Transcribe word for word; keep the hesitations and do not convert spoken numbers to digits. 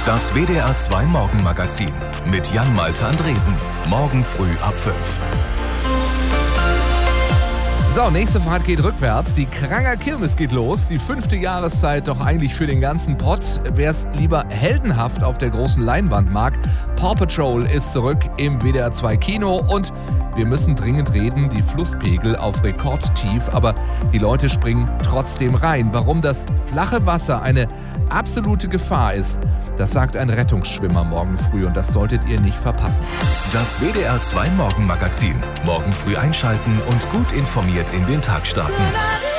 Das W D R zwei Morgenmagazin mit Jan-Malte Andresen. Morgen früh ab fünf. So, nächste Fahrt geht rückwärts. Die Kranger Kirmes geht los. Die fünfte Jahreszeit doch eigentlich für den ganzen Pott. Wer es lieber heldenhaft auf der großen Leinwand mag, Paw Patrol ist zurück im W D R zwei Kino. Und wir müssen dringend reden, die Flusspegel auf Rekordtief. Aber die Leute springen trotzdem rein. Warum das flache Wasser eine absolute Gefahr ist, das sagt ein Rettungsschwimmer morgen früh. Und das solltet ihr nicht verpassen. Das W D R zwei Morgenmagazin. Morgen früh einschalten und gut informiert in den Tag starten.